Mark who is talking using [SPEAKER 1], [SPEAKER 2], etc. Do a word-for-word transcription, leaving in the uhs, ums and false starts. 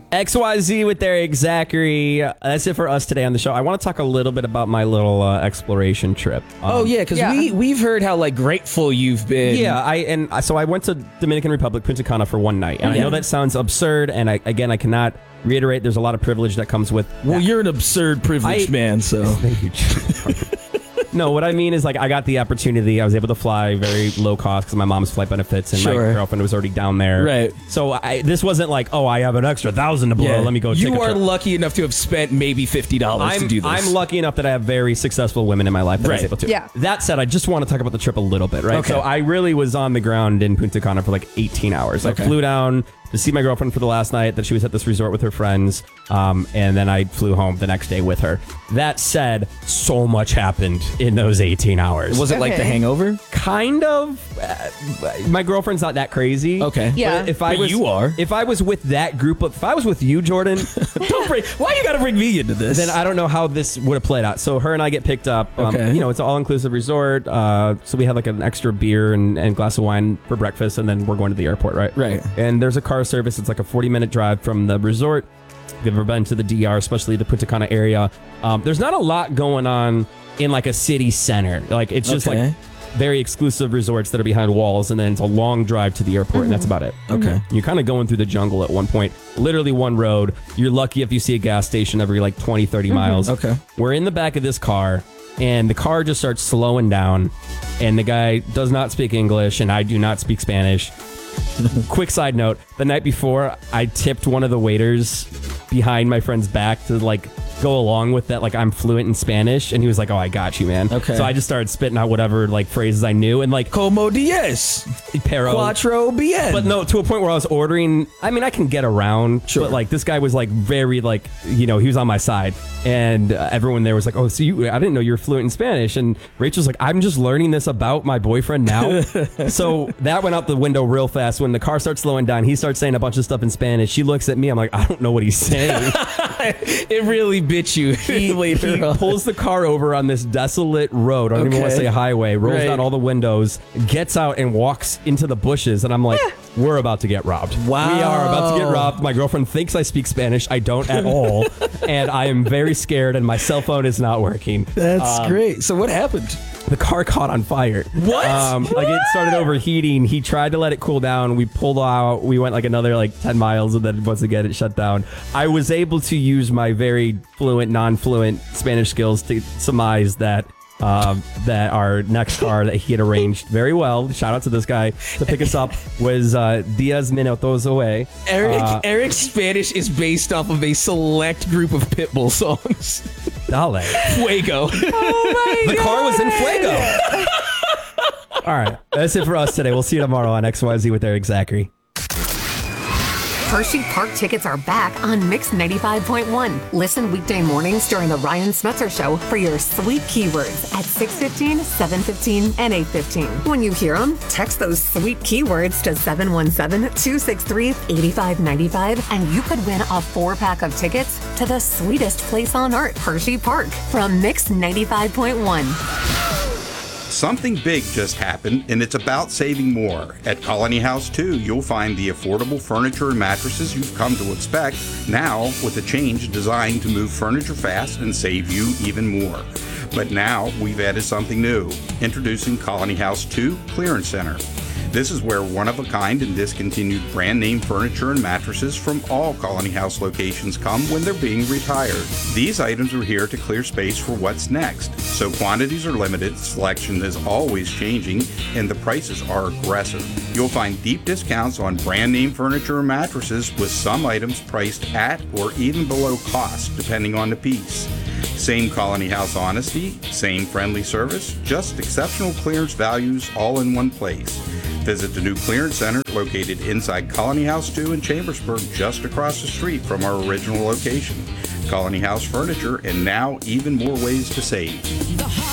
[SPEAKER 1] X Y Z with Eric Zachary. Uh, that's it for us today on the show. I want to talk a little bit about my little uh, exploration trip. Um,
[SPEAKER 2] oh yeah, because
[SPEAKER 3] yeah.
[SPEAKER 2] we we've heard how like grateful you've been.
[SPEAKER 1] Yeah, I and I- so I went to Dominican Republic, Punta Cana for one night, and
[SPEAKER 2] Yeah.
[SPEAKER 1] I know that sounds absurd. And I, again, I cannot reiterate. There's a lot of privilege that comes with.
[SPEAKER 2] Well,
[SPEAKER 1] that.
[SPEAKER 2] you're an absurd privileged
[SPEAKER 1] I-
[SPEAKER 2] man, so.
[SPEAKER 1] Thank you. No, what I mean is like I got the opportunity. I was able to fly very low cost because my mom's flight benefits and
[SPEAKER 2] Sure.
[SPEAKER 1] my girlfriend was already down there.
[SPEAKER 2] Right.
[SPEAKER 1] So I, this wasn't like, oh, I have an extra thousand to blow.
[SPEAKER 2] Yeah.
[SPEAKER 1] Let me go.
[SPEAKER 2] You
[SPEAKER 1] take a
[SPEAKER 2] are
[SPEAKER 1] trip.
[SPEAKER 2] lucky enough to have spent maybe fifty dollars
[SPEAKER 1] I'm,
[SPEAKER 2] to do this.
[SPEAKER 1] I'm lucky enough that I have very successful women in my life that I was
[SPEAKER 2] Right.
[SPEAKER 1] able to.
[SPEAKER 3] Yeah.
[SPEAKER 1] That said, I just want to talk about the trip a little bit, right?
[SPEAKER 2] Okay.
[SPEAKER 1] So I really was on the ground in Punta Cana for like eighteen hours. I
[SPEAKER 2] Okay.
[SPEAKER 1] flew down to see my girlfriend for the last night that she was at this resort with her friends, um, and then I flew home the next day with her. That said, so much happened in those eighteen hours.
[SPEAKER 2] Was it like The
[SPEAKER 3] Okay.
[SPEAKER 2] Hangover?
[SPEAKER 1] Kind of. Uh, my girlfriend's not that crazy.
[SPEAKER 2] Okay.
[SPEAKER 3] Yeah.
[SPEAKER 1] But if I
[SPEAKER 2] But
[SPEAKER 1] was,
[SPEAKER 2] you are.
[SPEAKER 1] If I was with that group of, if I was with you, Jordan,
[SPEAKER 2] Don't bring. Why you got to bring me into this?
[SPEAKER 1] then I don't know how this would have played out. So her and I get picked up. Um,
[SPEAKER 2] Okay.
[SPEAKER 1] You know, it's an all-inclusive resort. Uh, so we had like an extra beer and, and glass of wine for breakfast, and then we're going to the airport, right?
[SPEAKER 2] Right.
[SPEAKER 1] And there's a car service. It's like a forty-minute drive from the resort. If you've ever been to the D R, especially the Punta Cana area, um, there's not a lot going on in like a city center. Like it's just
[SPEAKER 2] Okay.
[SPEAKER 1] like very exclusive resorts that are behind walls, and then it's a long drive to the airport, and that's about it.
[SPEAKER 2] Okay.
[SPEAKER 1] You're kind of going through the jungle at one point, literally one road. You're lucky if you see a gas station every like twenty, thirty miles.
[SPEAKER 2] Okay.
[SPEAKER 1] We're in the back of this car, and the car just starts slowing down, and the guy does not speak English, and I do not speak Spanish. Quick side note, the night before, I tipped one of the waiters behind my friend's back to like go along with that, like I'm fluent in Spanish, and he was like, oh, I got you, man.
[SPEAKER 2] Okay.
[SPEAKER 1] So I just started spitting out whatever like phrases I knew, and like
[SPEAKER 2] Como diez.
[SPEAKER 1] pero.
[SPEAKER 2] Cuatro bien.
[SPEAKER 1] But no, to a point where I was ordering. I mean, I can get around,
[SPEAKER 2] Sure.
[SPEAKER 1] but like this guy was like very like, you know, he was on my side, and uh, everyone there was like, oh, so you? I didn't know you were fluent in Spanish. And Rachel's like, I'm just learning this about my boyfriend now. So that went out the window real fast. When the car starts slowing down, he starts saying a bunch of stuff in Spanish. She looks at me. I'm like, I don't know what he's saying.
[SPEAKER 2] It really bit you.
[SPEAKER 1] He,
[SPEAKER 2] later
[SPEAKER 1] he
[SPEAKER 2] on.
[SPEAKER 1] pulls the car over on this desolate road. I don't even want to
[SPEAKER 2] Okay.
[SPEAKER 1] say highway. Rolls
[SPEAKER 2] Right.
[SPEAKER 1] down all the windows, gets out and walks into the bushes. And I'm like, we're about to get robbed.
[SPEAKER 2] Wow.
[SPEAKER 1] We are about to get robbed. My girlfriend thinks I speak Spanish. I don't at all. And I am very scared, and my cell phone is not working.
[SPEAKER 2] That's
[SPEAKER 1] Um,
[SPEAKER 2] great. So what happened?
[SPEAKER 1] The car caught on fire.
[SPEAKER 2] What?
[SPEAKER 1] Um, like it started overheating. He tried to let it cool down. We pulled out. We went like another like ten miles, and then once again it shut down. I was able to use my very fluent, non-fluent Spanish skills to surmise that um, that our next car that he had arranged very well. Shout out to this guy to pick us up was uh, Diez Minutos away.
[SPEAKER 2] Eric
[SPEAKER 1] Uh,
[SPEAKER 2] Eric's Spanish is based off of a select group of Pitbull songs.
[SPEAKER 1] Dale.
[SPEAKER 2] Fuego.
[SPEAKER 1] The car was in Fuego. All right, that's it for us today. We'll see you tomorrow on X Y Z with Eric Zachary.
[SPEAKER 4] Hershey Park tickets are back on Mix ninety-five point one. Listen weekday mornings during the Ryan Smetzer Show for your sweet keywords at six fifteen, seven fifteen, and eight fifteen. When you hear them, text those sweet keywords to seven one seven, two six three, eight five nine five, and you could win a four-pack of tickets to the sweetest place on earth, Hershey Park, from Mix ninety-five point one.
[SPEAKER 5] Something big just happened, and it's about saving more. At Colony House two, you'll find the affordable furniture and mattresses you've come to expect, now with a change designed to move furniture fast and save you even more. But now we've added something new. Introducing Colony House two Clearance Center. This is where one-of-a-kind and discontinued brand-name furniture and mattresses from all Colony House locations come when they're being retired. These items are here to clear space for what's next, so quantities are limited, selection is always changing, and the prices are aggressive. You'll find deep discounts on brand-name furniture and mattresses, with some items priced at or even below cost, depending on the piece. Same Colony House honesty, same friendly service, just exceptional clearance values all in one place. Visit the new clearance center located inside Colony House two in Chambersburg, just across the street from our original location. Colony House Furniture, and now even more ways to save.